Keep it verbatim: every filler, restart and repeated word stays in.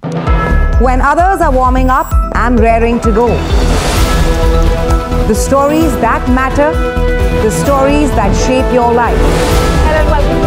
When others are warming up, I'm raring to go. The stories that matter, the stories that shape your life. Hello and welcome